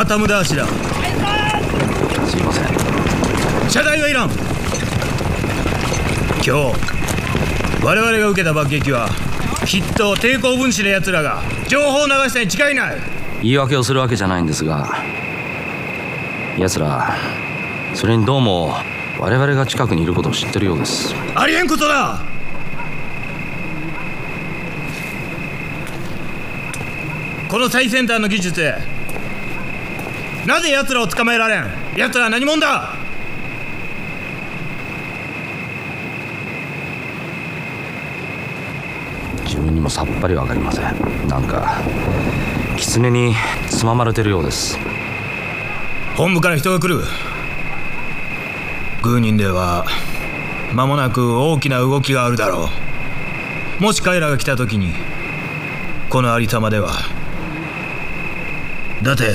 また無駄足だ。 すいません。 謝罪はいらん。今日我々が受けた爆撃はきっと抵抗分子のやつらが情報を流したに違いない。 言い訳をするわけじゃないんですが、奴らそれにどうも我々が近くにいることを知ってるようです。 ありえんことだ。この最先端の技術でなぜ奴らを捕まえられん。奴らは何者だ。 自分にもさっぱりわかりません。なんか狐につままれてるようです。 本部から人が来る。グーニンでは間もなく大きな動きがあるだろう。もし彼らが来た時にこのありさまでは。だって